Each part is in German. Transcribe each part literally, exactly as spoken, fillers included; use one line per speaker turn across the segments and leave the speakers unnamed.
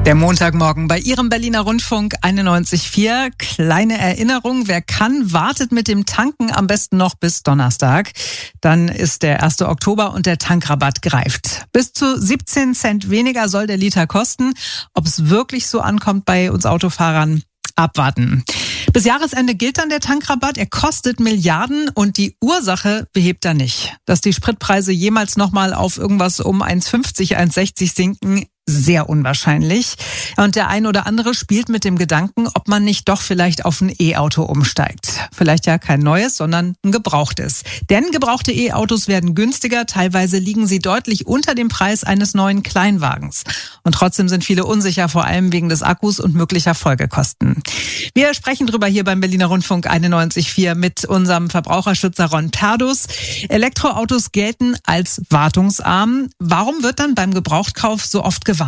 Der Montagmorgen bei Ihrem Berliner Rundfunk einundneunzig Komma vier. Kleine Erinnerung, wer kann, wartet mit dem Tanken am besten noch bis Donnerstag. Dann ist der erste Oktober und der Tankrabatt greift. Bis zu siebzehn Cent weniger soll der Liter kosten. Ob es wirklich so ankommt bei uns Autofahrern, abwarten. Bis Jahresende gilt dann der Tankrabatt. Er kostet Milliarden und die Ursache behebt er nicht. Dass die Spritpreise jemals nochmal auf irgendwas um eins fünfzig, eins sechzig sinken, sehr unwahrscheinlich. Und der ein oder andere spielt mit dem Gedanken, ob man nicht doch vielleicht auf ein E-Auto umsteigt. Vielleicht ja kein neues, sondern ein gebrauchtes. Denn gebrauchte E-Autos werden günstiger. Teilweise liegen sie deutlich unter dem Preis eines neuen Kleinwagens. Und trotzdem sind viele unsicher, vor allem wegen des Akkus und möglicher Folgekosten. Wir sprechen drüber hier beim Berliner Rundfunk einundneunzig Komma vier mit unserem Verbraucherschützer Ron Perdus. Elektroautos gelten als wartungsarm. Warum wird dann beim Gebrauchtkauf so oft gewarnt?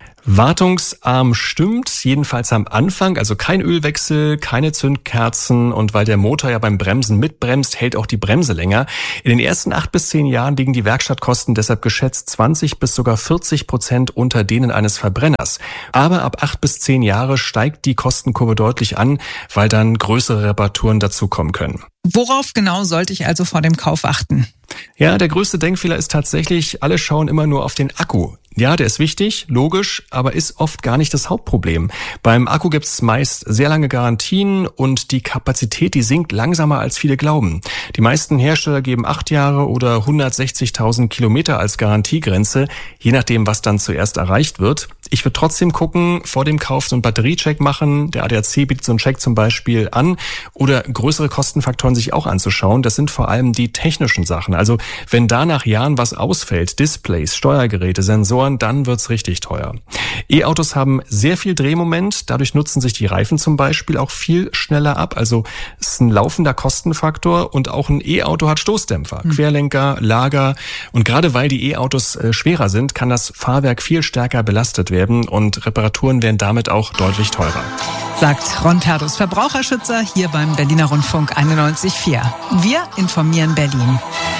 Wartungsarm stimmt, jedenfalls am Anfang, also kein Ölwechsel, keine Zündkerzen und weil der Motor ja beim Bremsen mitbremst, hält auch die Bremse länger. In den ersten acht bis zehn Jahren liegen die Werkstattkosten deshalb geschätzt zwanzig bis sogar vierzig Prozent unter denen eines Verbrenners. Aber ab acht bis zehn Jahre steigt die Kostenkurve deutlich an, weil dann größere Reparaturen dazukommen können.
Worauf genau sollte ich also vor dem Kauf achten?
Ja, der größte Denkfehler ist tatsächlich, alle schauen immer nur auf den Akku. Ja, der ist wichtig, logisch, aber ist oft gar nicht das Hauptproblem. Beim Akku gibt's meist sehr lange Garantien und die Kapazität, die sinkt langsamer als viele glauben. Die meisten Hersteller geben acht Jahre oder hundertsechzigtausend Kilometer als Garantiegrenze, je nachdem, was dann zuerst erreicht wird. Ich würde trotzdem gucken, vor dem Kauf so einen Batteriecheck machen. Der A D A C bietet so einen Check zum Beispiel an oder größere Kostenfaktoren sich auch anzuschauen. Das sind vor allem die technischen Sachen. Also wenn da nach Jahren was ausfällt, Displays, Steuergeräte, Sensoren, dann wird's richtig teuer. E-Autos haben sehr viel Drehmoment. Dadurch nutzen sich die Reifen zum Beispiel auch viel schneller ab. Also es ist ein laufender Kostenfaktor und auch ein E-Auto hat Stoßdämpfer, mhm. Querlenker, Lager. Und gerade weil die E-Autos äh, schwerer sind, kann das Fahrwerk viel stärker belastet werden. Und Reparaturen werden damit auch deutlich teurer.
Sagt Ron Perdus, Verbraucherschützer hier beim Berliner Rundfunk einundneunzig Komma vier. Wir informieren Berlin.